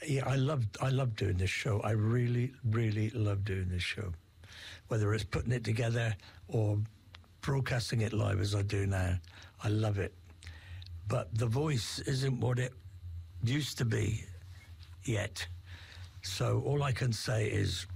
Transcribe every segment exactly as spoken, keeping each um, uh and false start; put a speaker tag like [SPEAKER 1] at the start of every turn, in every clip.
[SPEAKER 1] yeah, I love I love doing this show. I really, really love doing this show. Whether it's putting it together or broadcasting it live as I do now, I love it. But the voice isn't what it used to be yet. So all I can say is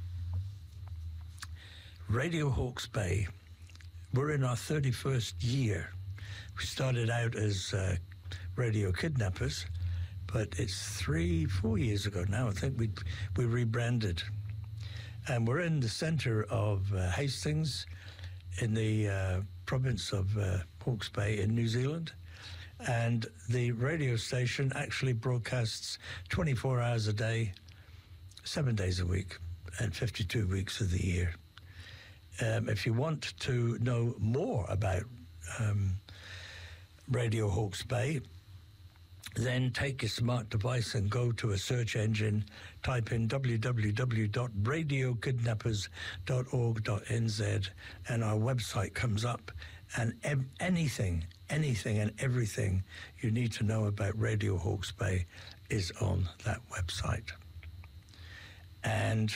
[SPEAKER 1] Radio Hawke's Bay, we're in our thirty-first year. We started out as uh, Radio Kidnappers, but it's three, four years ago now. I think we we rebranded. And we're in the centre of uh, Hastings, in the uh, province of uh, Hawke's Bay in New Zealand. And the radio station actually broadcasts twenty-four hours a day, seven days a week, and fifty-two weeks of the year. Um, if you want to know more about um, Radio Hawke's Bay, then take your smart device and go to a search engine, type in w w w dot radio kidnappers dot org dot n z, and our website comes up, and ev- anything, anything and everything you need to know about Radio Hawke's Bay is on that website. And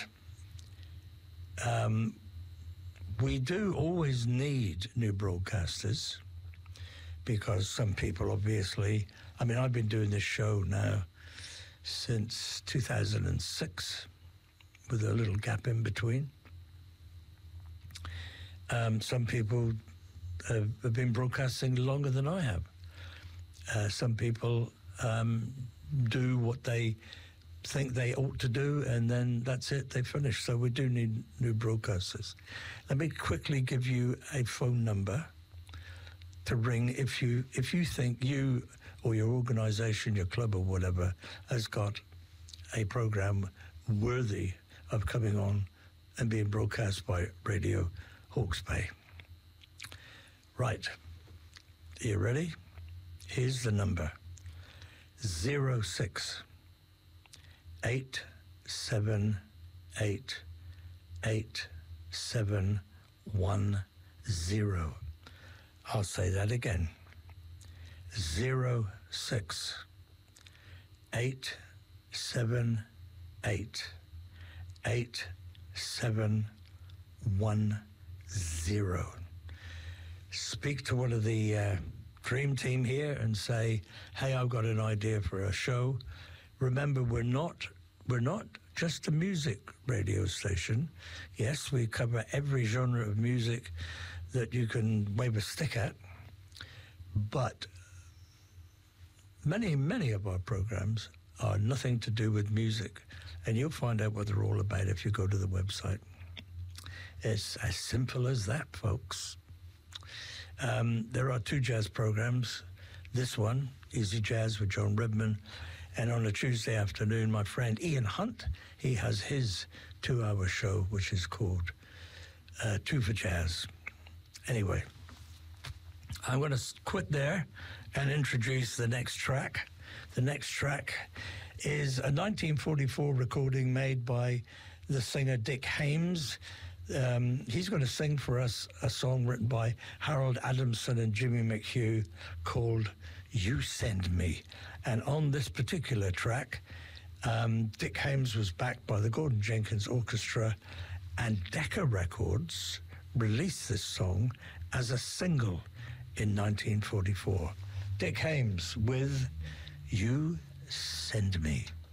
[SPEAKER 1] um, we do always need new broadcasters, because some people obviously, I mean, I've been doing this show now since two thousand six, with a little gap in between. Um, some people uh, have been broadcasting longer than I have. Uh, some people um, do what they think they ought to do, and then that's it, they finish. So we do need new broadcasters. Let me quickly give you a phone number to ring if you if you think you or your organisation, your club or whatever, has got a programme worthy of coming on and being broadcast by Radio Hawke's Bay. Right, are you ready? Here's the number: zero six eight seven eight eight seven one zero. I'll say that again: zero six eight seven eight eight seven one zero. Speak to one of the uh, dream team here and say, "Hey, I've got an idea for a show." Remember, we're not we're not just a music radio station. Yes, we cover every genre of music that you can wave a stick at, but many, many of our programs are nothing to do with music, and you'll find out what they're all about if you go to the website. It's as simple as that, folks. Um, there are two jazz programs. This one, Easy Jazz with John Redman, and on a Tuesday afternoon, my friend Ian Hunt, he has his two-hour show, which is called uh, Two for Jazz. Anyway, I'm going to quit there and introduce the next track. The next track is a nineteen forty-four recording made by the singer Dick Hames. Um, he's going to sing for us a song written by Harold Adamson and Jimmy McHugh called You Send Me. And on this particular track, um, Dick Hames was backed by the Gordon Jenkins Orchestra, and Decca Records released this song as a single in nineteen forty-four. Dick Hames with You Send Me.